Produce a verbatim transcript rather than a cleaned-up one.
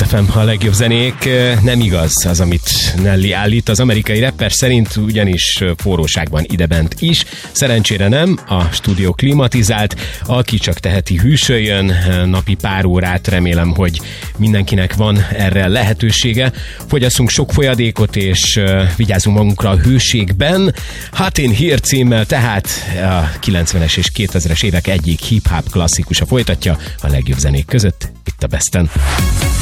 ef em, a legjobb zenék. Nem igaz az, amit Nelly állít. Az amerikai rapper szerint ugyanis forróságban idebent is. Szerencsére nem, a stúdió klimatizált, aki csak teheti, hűsöljön. Napi pár órát, remélem, hogy mindenkinek van erre lehetősége. Fogyasszunk sok folyadékot, és vigyázzunk magunkra a hőségben. Hot in Here címmel tehát a kilencvenes és kétezres évek egyik hip-hop klasszikusa folytatja a legjobb zenék között itt a Besten.